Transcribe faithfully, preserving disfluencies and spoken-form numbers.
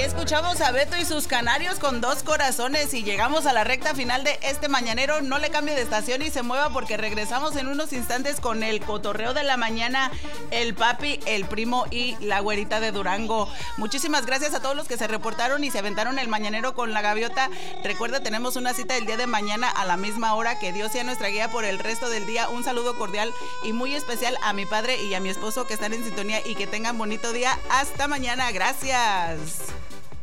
escuchamos a Beto y sus canarios con Dos Corazones y llegamos a la recta final de este mañanero. No le cambie de estación y se mueva porque regresamos en unos instantes con el cotorreo de la mañana, el papi, el primo y la güerita de Durango. Muchísimas gracias a todos los que se reportaron y se aventaron el mañanero con la gaviota. Recuerda, tenemos una cita el día de mañana a la misma hora. Que Dios sea nuestra guía por el resto del día. Un saludo cordial y muy especial a mi padre y a mi esposo que están en sintonía y que tengan bonito día. Hasta mañana. Gracias.